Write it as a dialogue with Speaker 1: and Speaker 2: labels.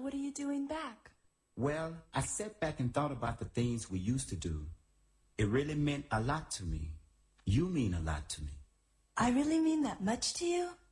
Speaker 1: what are you doing back?
Speaker 2: Well, I sat back and thought about the things we used to do. It really meant a lot to me. You mean a lot to me.
Speaker 1: I really mean that much to you?